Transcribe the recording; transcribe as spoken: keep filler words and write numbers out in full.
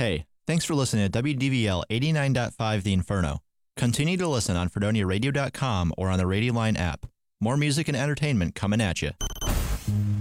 Hey, thanks for listening to W D V L eighty-nine point five The Inferno. Continue to listen on Fredonia Radio dot com or on the Radio Line app. More music and entertainment coming at you.